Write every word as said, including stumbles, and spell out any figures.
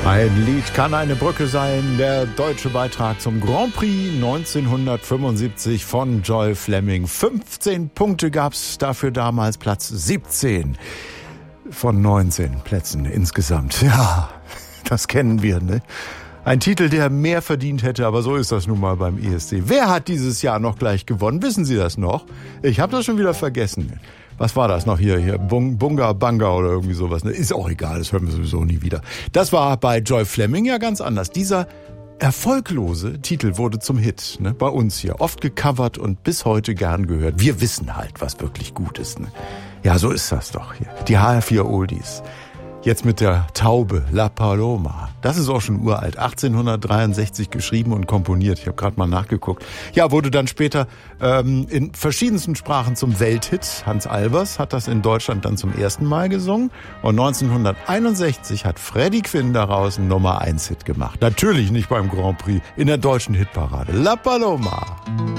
Ein Lied kann eine Brücke sein, der deutsche Beitrag zum Grand Prix neunzehnhundertfünfundsiebzig von Joy Fleming. fünfzehn Punkte gab's dafür damals, Platz siebzehn von neunzehn Plätzen insgesamt. Ja, das kennen wir, ne? Ein Titel, der mehr verdient hätte, aber so ist das nun mal beim E S C. Wer hat dieses Jahr noch gleich gewonnen? Wissen Sie das noch? Ich habe das schon wieder vergessen. Was war das noch hier? hier Bung, Bunga Banga oder irgendwie sowas. Ist auch egal, das hören wir sowieso nie wieder. Das war bei Joy Fleming ja ganz anders. Dieser erfolglose Titel wurde zum Hit, ne? Bei uns hier. Oft gecovert und bis heute gern gehört. Wir wissen halt, was wirklich gut ist. Ne? Ja, so ist das doch hier. Die H R vier Oldies. Jetzt mit der Taube, La Paloma. Das ist auch schon uralt. achtzehnhundertdreiundsechzig geschrieben und komponiert. Ich habe gerade mal nachgeguckt. Ja, wurde dann später ähm, in verschiedensten Sprachen zum Welthit. Hans Albers hat das in Deutschland dann zum ersten Mal gesungen. Und neunzehnhunderteinundsechzig hat Freddie Quinn daraus einen Nummer eins Hit gemacht. Natürlich nicht beim Grand Prix, in der deutschen Hitparade. La Paloma.